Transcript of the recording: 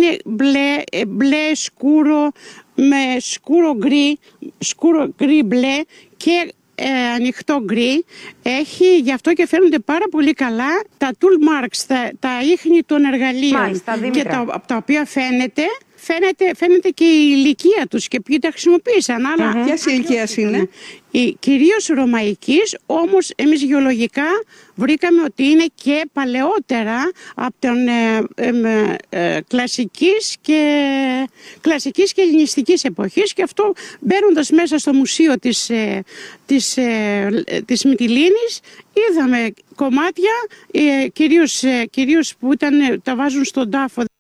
είναι μπλε σκούρο με σκούρο γκρι μπλε και ανοιχτό γκρι. Γι' αυτό και φαίνονται πάρα πολύ καλά τα tool marks, τα ίχνη των εργαλείων. Μάλιστα, και από τα οποία φαίνεται και η ηλικία τους και ποιοι τα χρησιμοποίησαν. Ποιας ηλικίας είναι? Κυρίως ρωμαϊκής, όμως εμείς γεωλογικά βρήκαμε ότι είναι και παλαιότερα από τον κλασικής και ελληνιστικής εποχής, και αυτό μπαίνοντας μέσα στο μουσείο της Μυτιλήνης είδαμε κομμάτια κυρίως που τα βάζουν στον τάφο.